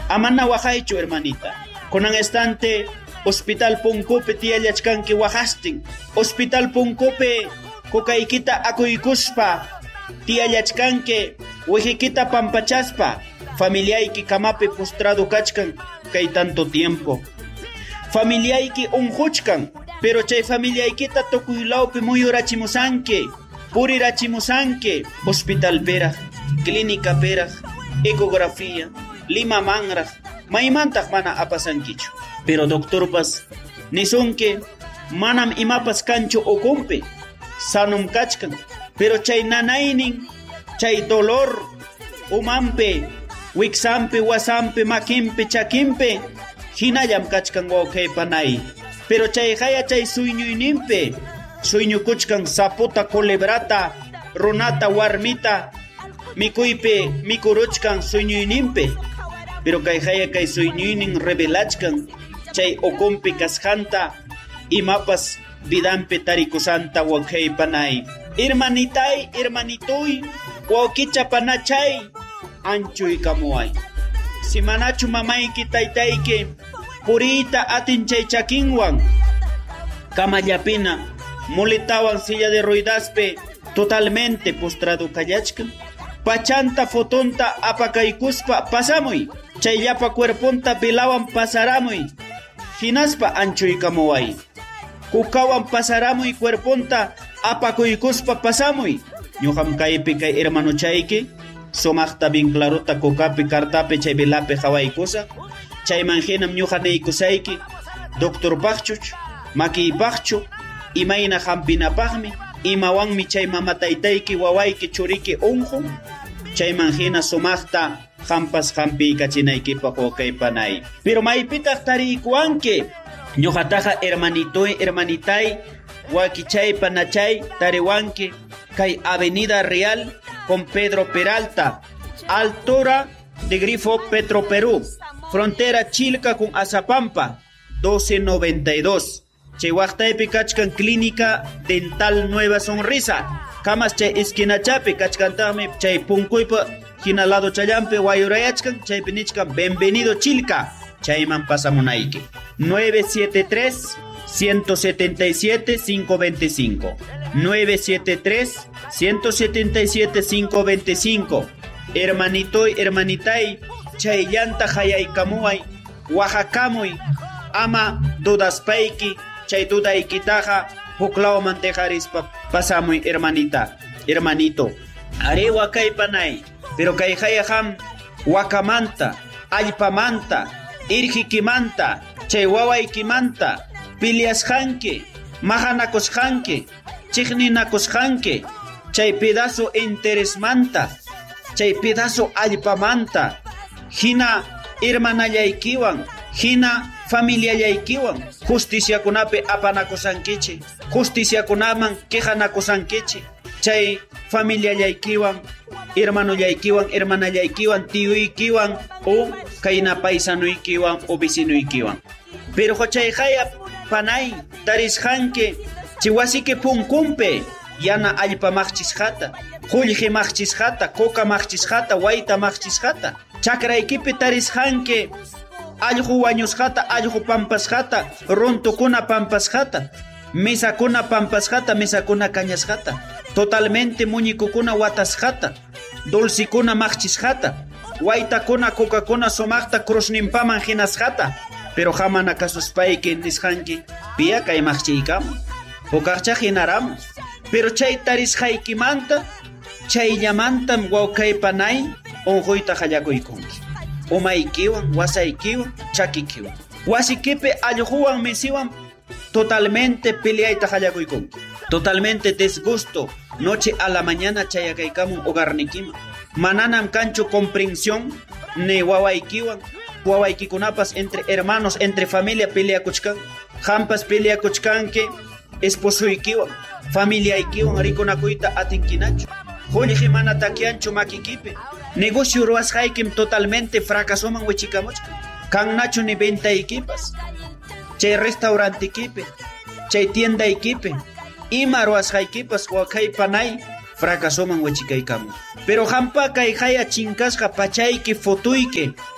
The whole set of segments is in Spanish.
Amana wajaychu hermanita. Kunan estante Hospital Punkupi tiyallachkanki wajastin. Hospital Punkupi kukaykita akuykuspa tiyallachkanki wejikita pampachaspa. Familiayki kamapi postrado kachkan kay tanto tiempo. Familiayki unhuchkan, pero chay familiaykita tukuylawpi muyurachimusanki, purirachimusanki. Hospital peraj, clínica peraj, ecografía, lima manraj, maymantaq mana apasankichu. Pero doctorpas nisunki manam imapas kanchu ukumpi, sanum kachkan, pero chay nanaynin, chay dolor umanpi, wiksampi, wasampi, makimpi, chakimpi, hinallam kachkan wawqaypanay. Pero chay haya chay suyñuyninpi, suyñukuchkan saputa, culebrata, runata, warmita, mikuypi mikuruchkan suyñuyninpi. Pero kay haya kay suyñuynin revelachkan, chay ukumpi kasqanta, imapas vidampi tarikusanta wawqaypanay. Hermanitay, hermanituy, wawqicha panachay, anchuy kamuay. Si manachu mamayki taytayki purita atin chay chakinwan, kamallapina mulitawan silla de ruidaspe totalmente postrado kallachkan, pachanta fotonta apakaykuspa pasamuy, chayllapa cuerponta pilawan pasaramuy, hinaspa anchuy kamuay. Kukawan pasaramuy cuerponta apakuykuspa pasamuy. Ñuqam kaypi kay hermano chayki sumaqta bien clarota kukapi kartapi chay bilapi hawaykusa, chayman hinam ñuqa niykusayki doctor paqchuch, makiypaqchu, imayna hampinapaqmi, imawanmi chay mamataytayki wawayki churiki unqu, chayman hina sumaqta hampas hampiykachiнаykipaq wawqaypanay. Pero maypitaq tariykuwanki ñuqataqa hermanitoy, hermanitay, wakichaypa nachay tariwanki kay Avenida Real con Pedro Peralta, altura de Grifo Petroperú, frontera Chilca con Azapampa, 1292. Chay waqtaypi kachkan Clínica Dental Nueva Sonrisa, kamas chay esquinachapi kachkantaqmi chay punkuypa hinalado challampi wayurayachkan, chaypi nichkan bienvenido Chilca, chayman pasamunayki. 973-177-525. 973-177-525. Hermanitoy, hermanitay, chay llanta hayaykamuay, wajakamuy, ama dudaspayki, chay dudaykitaqa huklawman dejarispa pasamuy hermanita, hermanito. Are wakaypanay, pero kay hayaham wakamanta, allpamanta, irqikimanta, chay wawaykimanta, piliasqanki, mahanakusqanki, chiqninakusqanki, chay pedazo interesmanta, chay pedazo allpamanta, hina hermanallaykiwan, hina familiallaykiwan, justiciakunapi apanakusankichi, justiciakunaman quejanakusankichi, chay familiallaykiwan, hermanollaykiwan, hermanallaykiwan, tiyuykiwan, o kayna paisanuykiwan o vecinuykiwan. Pero chay haya panay tarisqanki chiwasiki punkumpi yana allpamaqchisqata, qullqimaqchisqata, cokamaqchisqata, waytamaqchisqata, chakraykipi tarisqanki allqu wañusqata, allqu pampasqata, runtukuna pampasqata, mesakuna pampasqata, mesakuna kañasqata, totalmente muñikukuna watasqata, dulcikuna maqchisqata, waytakuna kukakuna sumaqta cruznimpaman hinasqata. Pero hamana kasuspayki nisqanki pia kay maqchiykaman, hukaqcha hinaramun. Pero chay tarisqaykimanta, chayllamantam wawqaypanay unquyta hallakuykunki, umaykiwan, wasaykiwan, chakikiwan. Wasikipi allquwan misiwan totalmente peleayta hallakuykunki, totalmente desgusto, noche a la mañana chayakaykamun hogarnikiman. Mananam kanchu comprensión ne wawaykiwan, wawaykikunapas entre hermanos, entre familia peleakuchkan, hampas peleakuchkanki esposuykiwan, familiaykiwan rikunakuyta atinkinachu, qullqi mana takianchu makikipi, negocio ruwasqaykim totalmente fracasoman wichikamuchkan, kannachu ni ventaykipas, chay restaurantikipi, chay tiendaykipi, ima ruwasqaykipas wakaypanay fracasoman wichikaykamun. Pero hampa kay haya chinkasqa pachayki, futuyki,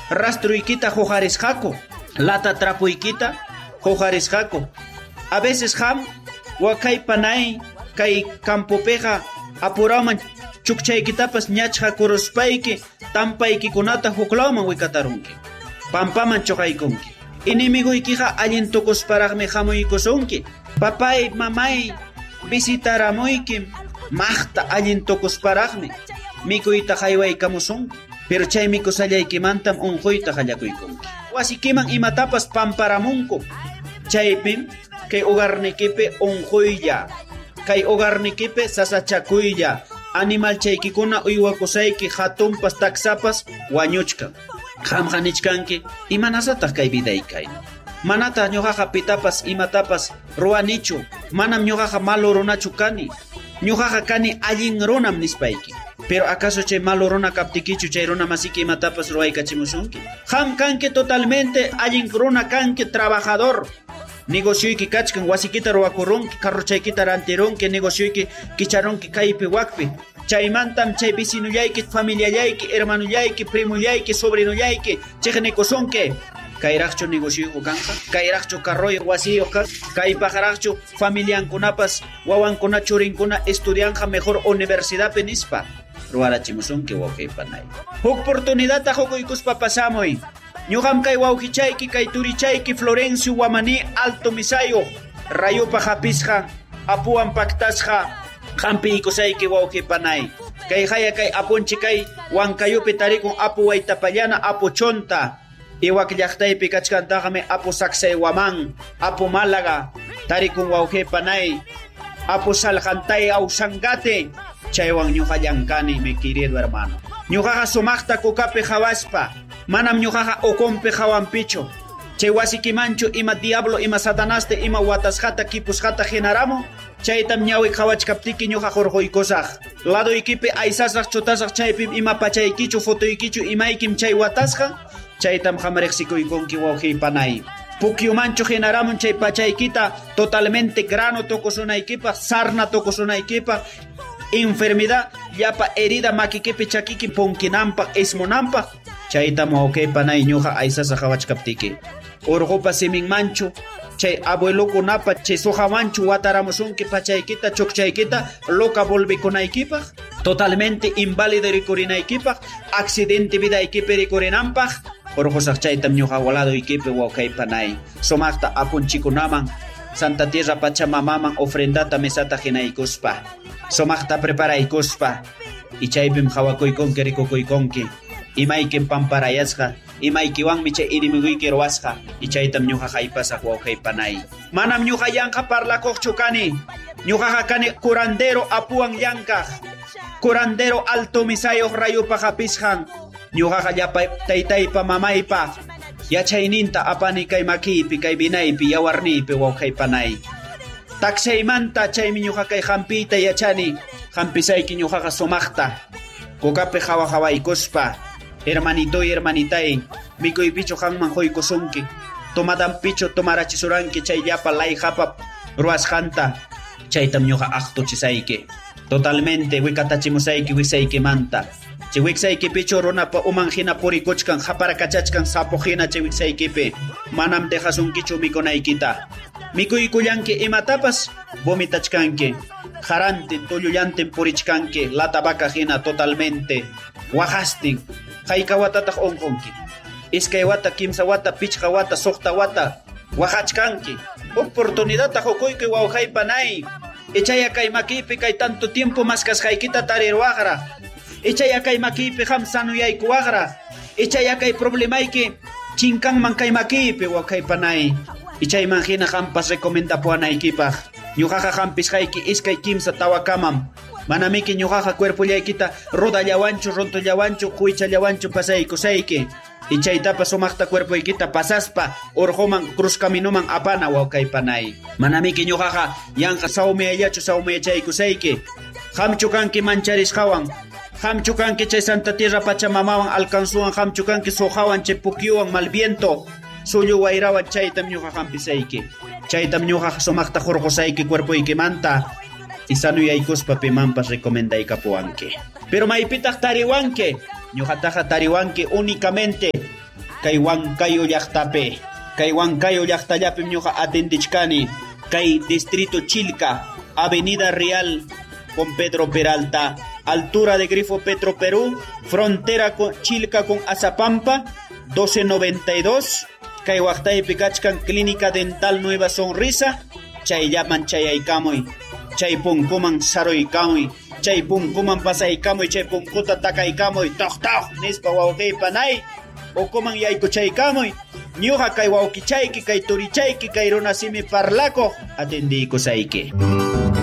rastruykita huqarisqaku, lata trapuykita huqarisqaku. A veces ham wakay panay kay campopeqa apuraman chukchaykitapas ñachqa kuruspayki tampaykikunata huklawman wikatarunki, pampaman chuqaykunki. Inimiguykiqa allin tukusparaqmi hamuykusunki. Papay, mamay, visitaramuykim maqta allin tukusparaqmi mikuyta haywaykamusunki. Pero chay mikusallaykimantam unquyta hallakuykunki. Wasikiman imatapas pamparamunku. Chaypim kay hogarnikipi unquylla, kay hogarnikipi sasachakuylla, animal chaykikuna uywakusayki hatunpas taksapas wañuchkan. Qamqa nichkanki imanasataq kay vidaykayna. Manata ñuqaqa pitapas imatapas ruwanichu, manam ñuqaqa malu runachu kani. Ñuqaqa kani allin runam nispayki. Pero acaso chay malu runa kaptikichu chay runa masiki imatapas ruwaykachimusunki. Qam kanki totalmente allin runa kanki trabajador. Negocioyki kachkan wasikita ruwakurunki, carruchaykita rantirunki, negocioyki kicharunki kaypi wakpi. Chaymantam chay vecinullayki, familiallayki, hermanullayki, primullayki, sobrinullayki chiqnikusunki. Kayraqchu negocioyuq kanqa, kayraqchu carroyuq wasiyuq kanqa, kaypaqraqchu familiankunapas wawankuna churinkuna estudianja mejor universidadpi nispa ruwarachimusunki wawqiypanay. Huk oportunidadta huquykuspa pasamuy. Ñuqam kay wawqichayki, kay turichayki Florencio Wamani Alto Misayuq rayupa hapisqa apuwan paktasqa hampiykusayki wawqiypanay. Kay haya kay apunchi kay Huancayupi tarikun apu Waytapallana, apu Chonta, iwak llaqtaypi kachkantaqmi apu Sacsayhuamán, apu Málaga tarikun wawqiypanay, apu Saljantay Ausangate. Chaywan ñuqa llankani, mi querido hermano. Ñuqaqa sumaqta kukapi hawaspa, manam ñuqaqa ukunpi hawanpichu. Chay wasikimanchu ima diablo, ima satanaste, ima watasjata, kipusjata genaramu, chaytam ñawi hawachkaptiki ñuqa hurquykusaq. Laduykipi aysasaq chutasaq chaypim ima pachaykichu, fotoykichu imaykim chay watasqa, chaytam hamariqsikuykunki wawqiypanay. Pukyumanchu genaramun chay pachaykita totalmente grano tokusunaykipaq, sarna tokusunaykipaq, enfermedad llapa herida makikipi chakiki punkinanpaq, ismunanpaq, chaytam wawqiypanay ñuqa aysasaq hawachkaptiki. Urqupa siminmanchu chay abuelokunapa chay suqawanchu wataramusunki pachaykita, chukchaykita loca volvikunaykipaq, totalmente inválido rikurinaykipaq, accidente vidaykipi rikurinanpaq, urqusaq chaytam ñuqa waladuykipi wawqiypanay. Sumaqta apunchikunaman Santa Tierra Pachamamaman ofrendata mesata hinaykuspa, sumaqta preparaykuspa, y chaypim hawakuykunki rikukuykunki, imaykim pamparayasqa, imaykiwanmi chay inimiguyki ruwasqa, y chaytam ñuqa haypasaq wawqiypanay. Manam ñuqa yanqa parlakuqchu kani, ñuqaqa kani curandero apuwan llankaq, curandero Alto Misayuq rayupa hapisqan, ñuqaqa llapa taytaypa mamaypa yachayninta apani kay makipi, kay binaypi, yawarnipi wawqiypanay. Taksaymanta chaymi ñuqa kay hampiyta yachani, hampisayki ñuqaqa sumaqta kukapi hawaykuspa, hermanitoy hermanitay, mikuypichu hanman huykusunki, tomadanpichu tomarachisuranki chay llapa layhapa ruwasqanta, chaytam ñuqa aqtuchisayki, totalmente wikatachimusayki wishaykimanta. Chay wiksaykipichu runapa uman hina purikuchkan, haparakachachkan sapo hina chay wiksaykipi, manam dejasunkichu mikunaykita. Mikuykullanki imatapas vomitachkanki, harantin, tullullantin purichkanki, lata vaca hina totalmente, wajastin, hayka watataq unqunki, iskay wata, kimsa wata, pichqa wata, suqta wata, wajachkanki. Oportunidadta hukuyki wawqiypanay, ichaya kay makipi kay tanto tiempo maskasqaykita tarirwaqra, ichaya kay makipi ham sanuyaykuwaqra, ichaya kay problemayki chinkanman kay makipi wawqiypanay, ichayman hina hampas recomendapuanaykipaq. Ñuqaqa hampisqayki iskay kimsa tawakamam, manamiki ñuqaqa cuerpullaykita rudallawanchu, rontullawanchu, quychallawanchu pasaykusayki, ichaytapas sumaqta cuerpuykita pasaspa urquman cruz caminuman apana wawqiypanay. Manamiki ñuqaqa yanqa sawmiyallachu sawmiyachaykusayki, hamchu kanki mancharisqawan, hamchu kanki chay Santa Tierra Pachamamawan alcanzuwan, hamchu kanki suqawan chay pukyuwan malviento, suyu wayrawan, chaytam ñuqa hampisayki, chaytam ñuqa sumaqta hurqusayki cuerpuykimanta, y sanuyaykuspa pimanpas recomendaykapuwanki. Pero maypitaq tariwanki, ñuqataqa tariwanki únicamente kay Huancayo llaqtapi. Kay Huancayo llaqtallapi ñuqa atendichkani. Kay Distrito Chilca, Avenida Real con Pedro Peralta, altura de Grifo Petro Perú, frontera con Chilca con Azapampa, 1292. Kay waqtaypi kachkan Clínica Dental Nueva Sonrisa, chayllaman chayaykamuy, chay punkuman saruykamuy, chay punkuman pasaykamuy, chay punkuta takaykamuy, toq nispa wawqiypanay, ukuman yaykuchaykamuy. Ñuqa kay wawqichayki, kay turichayki, kay runasimi parlako atendiykusayki.